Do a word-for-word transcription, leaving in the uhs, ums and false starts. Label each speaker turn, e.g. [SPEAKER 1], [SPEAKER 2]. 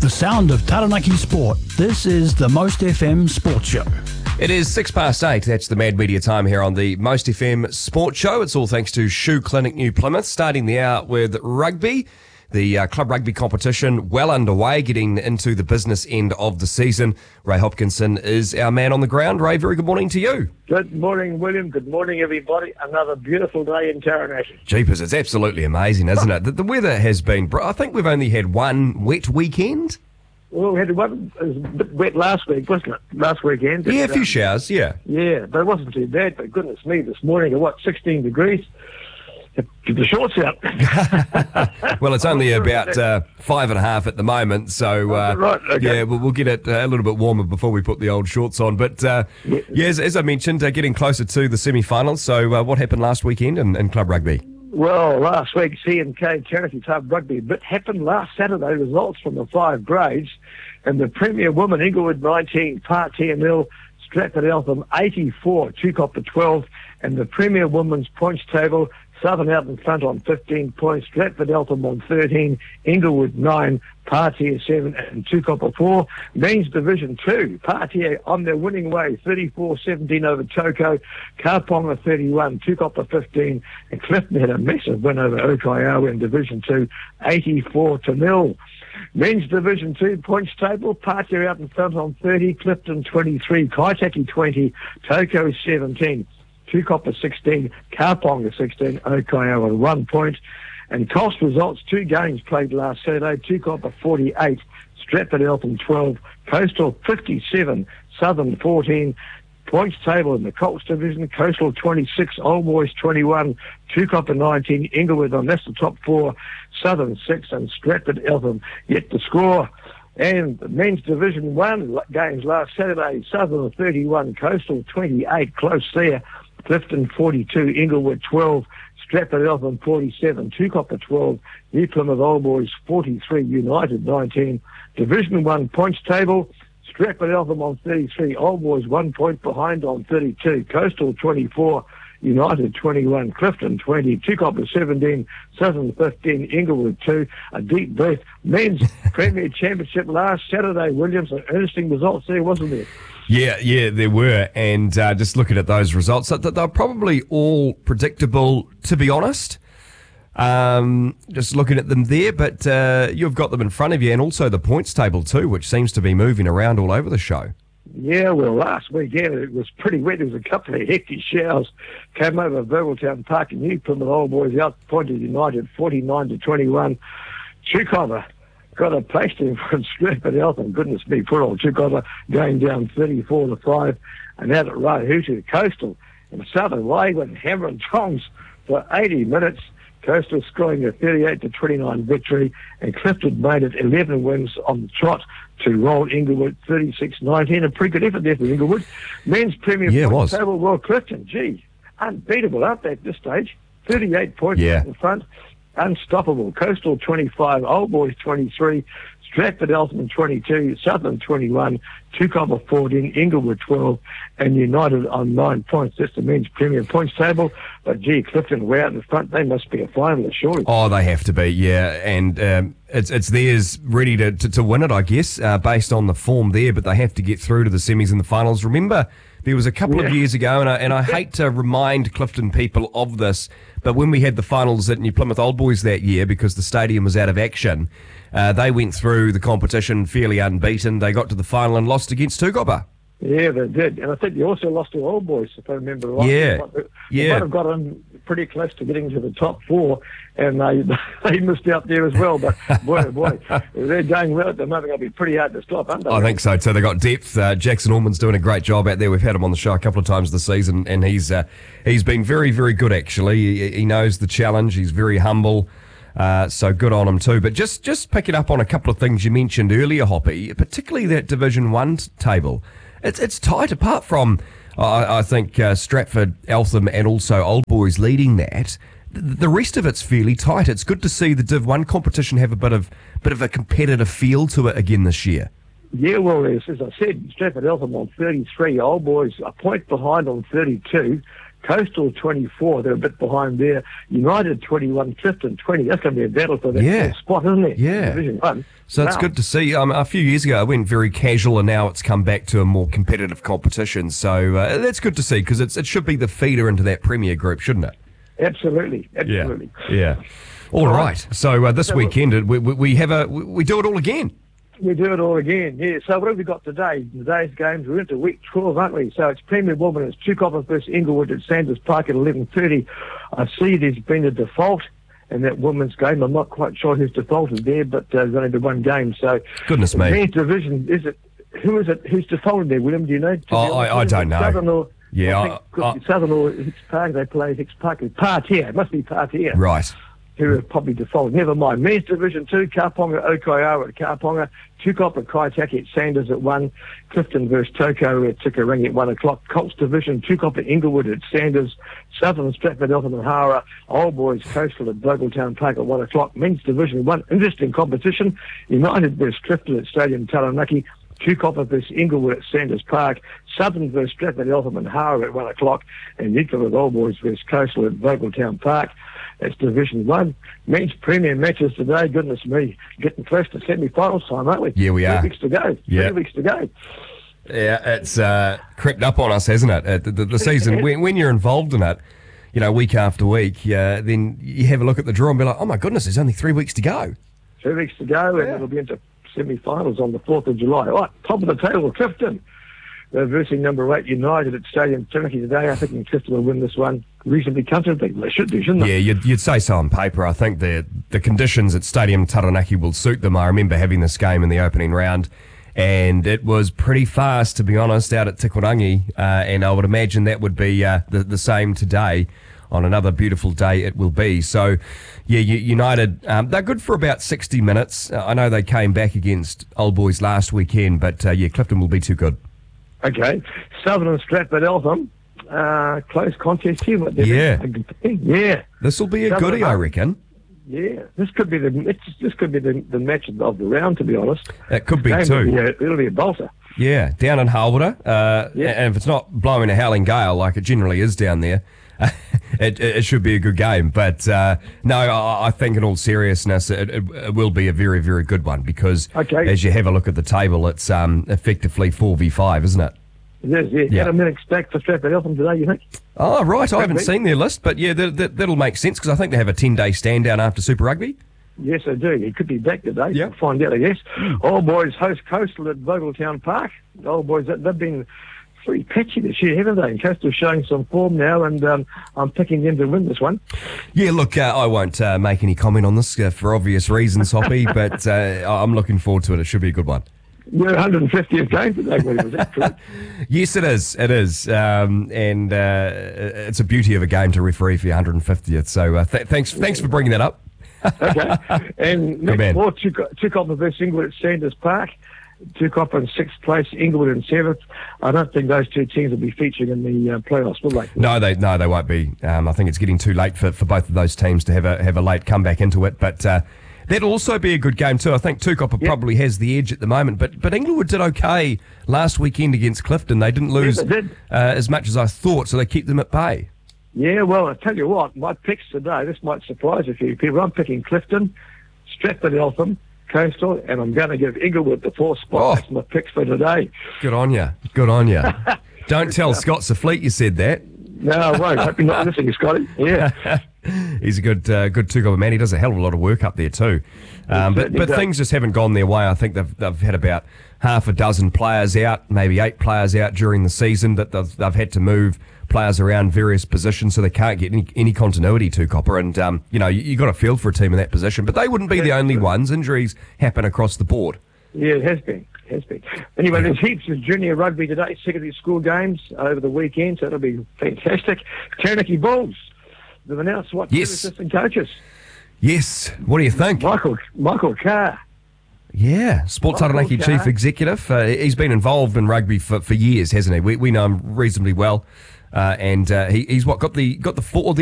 [SPEAKER 1] the sound of Taranaki sport. This is the Most F M Sports Show.
[SPEAKER 2] It is six past eight. That's the Mad Media time here on the Most F M Sports Show. It's all thanks to Shoe Clinic New Plymouth. Starting the hour with rugby. The uh, club rugby competition well underway, getting into the business end of the season. Ray Hopkinson is our man on the ground. Ray, very good morning to you.
[SPEAKER 3] Good morning, William. Good morning, everybody. Another beautiful day in Taranaki.
[SPEAKER 2] Jeepers, it's absolutely amazing, isn't it? The, the weather has been... br- I think we've only had one wet weekend.
[SPEAKER 3] Well, we had one, it was a bit wet last week, wasn't it? Last weekend.
[SPEAKER 2] Yeah, a
[SPEAKER 3] But,
[SPEAKER 2] few
[SPEAKER 3] um,
[SPEAKER 2] showers, yeah.
[SPEAKER 3] Yeah, but it wasn't too bad. But goodness me, this morning at what, sixteen degrees? Get the shorts out.
[SPEAKER 2] Well, it's only about uh, five and a half at the moment, so uh,
[SPEAKER 3] Right, okay.
[SPEAKER 2] yeah, we'll, we'll get it uh, a little bit warmer before we put the old shorts on. But uh,
[SPEAKER 3] Yeah.
[SPEAKER 2] yeah, as, as I mentioned, uh, getting closer to the semi-finals. So uh, what happened last weekend in, in club rugby?
[SPEAKER 3] Well, last week, C and K Taranaki Club Rugby. But happened last Saturday, results from the five grades. And the Premier Women, Inglewood nineteen, Party and Mill, Stratford Eltham eighty-four, Tukopper twelve. And the Premier Women's points table, Southern out in front on fifteen points, Stratford Eltham on thirteen, Inglewood nine, Party seven, and Tukopper four. Men's Division two, Party on their winning way, thirty-four seventeen over Toko, Karponga thirty-one, Tukopper fifteen, and Clifton had a massive win over Okaiawa in Division two, eighty-four to nil. Men's Division two points table, Party out in front on thirty, Clifton twenty-three, Kaitaki twenty, Toko seventeen. Tukopper sixteen, Karponga sixteen, Okaiawa one point. And cost results, two games played last Saturday, Tukopper forty-eight, Stratford Eltham twelve, Coastal fifty-seven, Southern fourteen. Points table in the Colts division, Coastal twenty-six, Old Boys twenty-one, Tukopper nineteen, Inglewood on that's the top four, Southern six, and Stratford Eltham yet to score. And the men's Division one games last Saturday, Southern thirty-one, Coastal twenty-eight, close there. Clifton forty-two, Inglewood twelve, Stratford Eltham forty-seven, Tukopper twelve, New Plymouth Old Boys forty-three, United nineteen. Division one points table, Stratford Eltham on thirty-three, Old Boys one point behind on thirty-two, Coastal twenty-four, United twenty-one, Clifton twenty, Tukopper seventeen, Southern fifteen, Inglewood two. A deep breath. Men's Premier Championship last Saturday, Williams. An interesting results there, wasn't there?
[SPEAKER 2] Yeah, yeah, there were. And uh, just looking at those results, th- they're probably all predictable, to be honest. Um, just looking at them there, but uh, you've got them in front of you, and also the points table too, which seems to be moving around all over the show.
[SPEAKER 3] Yeah, well, last weekend it was pretty wet. There was a couple of hefty showers came over Virgletown Park, and New Plymouth Old Boys outpointed United forty-nine to twenty-one. Tukopper got a pasting from Stratford Eltham. Goodness me, poor old Tukopper going down thirty-four to five, and out at Raihutu, Coastal and Southern Way went hammer and tongs for eighty minutes. Coastal scoring a thirty-eight to twenty-nine victory, and Clifton made it eleven wins on the trot to roll Inglewood thirty-six nineteen. A pretty good effort there for Inglewood. Men's Premier
[SPEAKER 2] Yeah, it
[SPEAKER 3] points
[SPEAKER 2] was.
[SPEAKER 3] table, well, Clifton, gee, unbeatable, aren't they, at this stage? thirty-eight points
[SPEAKER 2] Yeah.
[SPEAKER 3] in front, unstoppable. Coastal twenty-five, Old Boys twenty-three, Stratford Eltham twenty-two, Southern twenty-one, Tukopper fourteen, Inglewood twelve, and United on nine points. That's the men's Premier points table. But gee, Clifton way out in front. They must be a finalist, surely.
[SPEAKER 2] Oh, they have to be, yeah. And um, it's it's theirs ready to, to, to win it, I guess, uh, based on the form there. But they have to get through to the semis and the finals. Remember, there was a couple
[SPEAKER 3] Yeah.
[SPEAKER 2] of years ago, and I, and I hate to remind Clifton people of this, but when we had the finals at New Plymouth Old Boys that year, because the stadium was out of action, uh, they went through the competition fairly unbeaten. They got to the final and lost against Tukopper.
[SPEAKER 3] Yeah, they did. And I think they also lost to Old Boys, if I remember right.
[SPEAKER 2] Yeah,
[SPEAKER 3] They, they
[SPEAKER 2] yeah.
[SPEAKER 3] might have got in pretty close to getting to the top four, and they they missed out there as well. But boy, oh boy, they're going well at the moment. It'll be pretty hard to stop, aren't they?
[SPEAKER 2] I think so too. They got depth. Uh, Jackson Allman's doing a great job out there. We've had him on the show a couple of times this season, and he's uh, he's been very, very good actually. He, he knows the challenge. He's very humble. Uh, so good on him too. But just just picking up on a couple of things you mentioned earlier, Hoppy, particularly that Division One t- table. It's it's tight. Apart from I, I think uh, Stratford, Eltham, and also Old Boys leading that. The rest of it's fairly tight. It's good to see the Div One competition have a bit of bit of a competitive feel to it again this year.
[SPEAKER 3] Yeah, well, as, as I said, Stratford Eltham on thirty-three, Old Boys a point behind on thirty-two, Coastal twenty-four, they're a bit behind there. United twenty-one, Clifton twenty. That's going to be a battle for that
[SPEAKER 2] Yeah.
[SPEAKER 3] spot, isn't it?
[SPEAKER 2] Yeah.
[SPEAKER 3] Division One.
[SPEAKER 2] So it's
[SPEAKER 3] Wow.
[SPEAKER 2] good to see. Um, a few years ago, it went very casual, and now it's come back to a more competitive competition. So uh, that's good to see, because it should be the feeder into that Premier group, shouldn't it?
[SPEAKER 3] Absolutely, absolutely.
[SPEAKER 2] Yeah. Yeah. All
[SPEAKER 3] All
[SPEAKER 2] right.
[SPEAKER 3] right.
[SPEAKER 2] So uh, this
[SPEAKER 3] So
[SPEAKER 2] weekend, we, we, we have a we, we do it all again.
[SPEAKER 3] We do it all again, yeah. So what have we got today? Today's games, we're into week twelve, aren't we? So it's Premier Women, it's Tukapa versus Inglewood at Sanders Park at eleven thirty. I see there's been a default in that women's game. I'm not quite sure who's defaulted there, but uh, there's only been one game. So
[SPEAKER 2] Goodness me.
[SPEAKER 3] men's division, is it, who is it, who's defaulted there, William, do you know? To be
[SPEAKER 2] Oh,
[SPEAKER 3] honest,
[SPEAKER 2] I- I
[SPEAKER 3] is it
[SPEAKER 2] don't know.
[SPEAKER 3] Southern or,
[SPEAKER 2] Yeah,
[SPEAKER 3] I
[SPEAKER 2] I-
[SPEAKER 3] think could
[SPEAKER 2] I-
[SPEAKER 3] be Southern or Hicks Park, they play Hicks Park. Partia, it must be Partia.
[SPEAKER 2] Right.
[SPEAKER 3] Who have probably defaulted. Never mind. Men's Division two, Karponga, Okayara at Karponga, Tukop at Kaitaki at Sanders at one, Clifton versus Toko at Tikarangi at one o'clock, Colts Division, Tukop at Inglewood at Sanders, Southern Stratford, Eltham and Hara, Old Boys Coastal at Vogeltown Park at one o'clock, Men's Division one, interesting competition, United versus Clifton at Stadium Taranaki, Tukop versus Inglewood at Sanders Park, Southern versus Stratford, Eltham and Hara at one o'clock, and Newcastle at Old Boys versus Coastal at Vogeltown Park. That's Division One. Men's Premier matches today. Goodness me, getting close to semi-finals time, aren't we?
[SPEAKER 2] Yeah, we
[SPEAKER 3] Three
[SPEAKER 2] are.
[SPEAKER 3] weeks to go.
[SPEAKER 2] Yeah.
[SPEAKER 3] Three weeks to go.
[SPEAKER 2] Yeah, it's uh, crept up on us, hasn't it? Uh, the, the, the season, when, when you're involved in it, you know, week after week, uh, then you have a look at the draw and be like, oh my goodness, there's only three weeks to go.
[SPEAKER 3] Three weeks to go, and
[SPEAKER 2] Yeah.
[SPEAKER 3] it'll be into semi-finals on the fourth of July. All right, top of the table, Clifton. They're versing number eight, United at Stadium Taranaki today. I think Clifton will win this one reasonably comfortably. They should do, shouldn't they?
[SPEAKER 2] Yeah, you'd, you'd say so on paper. I think the the conditions at Stadium Taranaki will suit them. I remember having this game in the opening round, and it was pretty fast, to be honest, out at Tikorangi, uh, and I would imagine that would be uh, the, the same today. On another beautiful day it will be. So, yeah, U- United, um, they're good for about sixty minutes. Uh, I know they came back against Old Boys last weekend, but uh, yeah, Clifton will be too good.
[SPEAKER 3] Okay. Southern and Stratford Eltham. Uh, close contest here. What,
[SPEAKER 2] Yeah.
[SPEAKER 3] Yeah.
[SPEAKER 2] This will be a
[SPEAKER 3] Southern
[SPEAKER 2] goodie, I
[SPEAKER 3] Eltham.
[SPEAKER 2] reckon.
[SPEAKER 3] Yeah. This could be the it's, this could be the, the match of the round, to be honest.
[SPEAKER 2] It could be
[SPEAKER 3] Game
[SPEAKER 2] too.
[SPEAKER 3] will be a- it'll be a bolter.
[SPEAKER 2] Yeah, down in Harwood, uh,
[SPEAKER 3] Yeah.
[SPEAKER 2] and if it's not blowing a howling gale like it generally is down there, it, it should be a good game. But uh, no, I, I think in all seriousness, it, it, it will be a very, very good one because
[SPEAKER 3] Okay.
[SPEAKER 2] as you have a look at the table, it's um, effectively four v five, isn't it?
[SPEAKER 3] It is, yeah.
[SPEAKER 2] Yeah.
[SPEAKER 3] Got a minute back for Stratford Eltham today, you think?
[SPEAKER 2] Oh, right. I haven't
[SPEAKER 3] Rugby.
[SPEAKER 2] seen their list, but yeah, that, that, that'll make sense because I think they have a ten-day stand down after Super Rugby.
[SPEAKER 3] Yes, I do. He could be back today.
[SPEAKER 2] Yeah.
[SPEAKER 3] We'll find out, I guess. All Boys host Coastal at Vogeltown Park. Old Boys, they- they've been pretty patchy this year, haven't they? And Coastal's showing some form now, and um, I'm picking them to win this one.
[SPEAKER 2] Yeah, look, uh, I won't uh, make any comment on this uh, for obvious reasons, Hoppy, but uh, I'm looking forward to it. It should be a good one.
[SPEAKER 3] Your one hundred fiftieth game today, William, is that correct?
[SPEAKER 2] Yes, it is. It is, um, and uh, it's a beauty of a game to referee for your one hundred fiftieth. So uh, th- thanks, thanks for bringing that up.
[SPEAKER 3] Okay. And
[SPEAKER 2] man.
[SPEAKER 3] next four, Tukop versus Inglewood at Sanders Park. Tukop in sixth place, Inglewood in seventh. I don't think those two teams will be featuring in the uh, playoffs, will they?
[SPEAKER 2] No, they no, they won't be. Um, I think it's getting too late for, for both of those teams to have a have a late comeback into it. But uh, that'll also be a good game too. I think Tukop
[SPEAKER 3] Yep.
[SPEAKER 2] probably has the edge at the moment. But but Inglewood did okay last weekend against Clifton. They didn't lose
[SPEAKER 3] they did.
[SPEAKER 2] uh, as much as I thought, so they kept them at bay.
[SPEAKER 3] Yeah, well, I tell you what, my picks today, this might surprise a few people. I'm picking Clifton, Stratford Eltham, Coastal, and I'm going to give Inglewood the fourth spot.
[SPEAKER 2] Oh.
[SPEAKER 3] That's my picks for today.
[SPEAKER 2] Good on you. Good on you. Don't tell Scott Safleet you said that.
[SPEAKER 3] No, I won't. Hope you're not listening, Scotty. Yeah.
[SPEAKER 2] He's a good, uh, good two-goal man. He does a hell of a lot of work up there too. Um, but
[SPEAKER 3] certainly
[SPEAKER 2] but
[SPEAKER 3] does.
[SPEAKER 2] things just haven't gone their way. I think they've they've had about half a dozen players out, maybe eight players out during the season that they've, they've had to move players around various positions, so they can't get any, any continuity to Copper. And um, you know, you, you got a feel for a team in that position, but they wouldn't be the only ones. Injuries happen across the board.
[SPEAKER 3] Yeah, it has been. It has been. Anyway, there's heaps of junior rugby today, secondary school games over the weekend, so that'll be fantastic. Taranaki Bulls, they've announced what,
[SPEAKER 2] Yes.
[SPEAKER 3] two assistant coaches.
[SPEAKER 2] Yes. What do you think?
[SPEAKER 3] Michael Michael Carr.
[SPEAKER 2] Yeah, Sports
[SPEAKER 3] Michael
[SPEAKER 2] Taranaki
[SPEAKER 3] Carr.
[SPEAKER 2] Chief Executive. Uh, he's been involved in rugby for, for years, hasn't he? We we know him reasonably well, uh, and uh, he, he's what got the got the four.